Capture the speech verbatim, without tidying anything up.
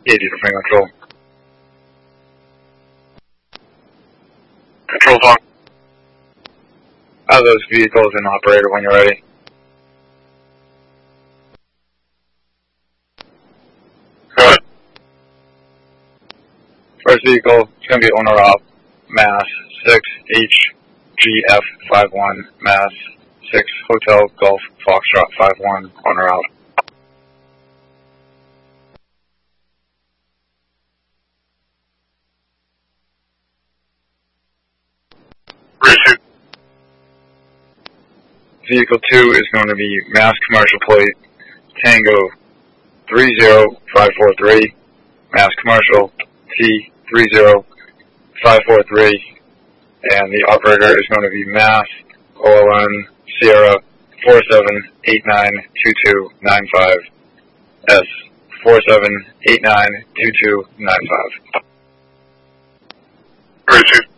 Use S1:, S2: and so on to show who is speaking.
S1: eighty to bring control. Control talk. Have those vehicles in operator when you're ready. Go ahead. First vehicle is going to be owner op, Mass six H G F five one, Mass six Hotel Golf Foxtrot five one, owner out. Pursuit. Vehicle two is going to be Mass Commercial Plate Tango three zero five four three, Mass Commercial T three zero five four three, and the operator is going to be Mass O L N Sierra four seven eight nine two two nine five, S four seven eight nine two two nine five. Pursuit.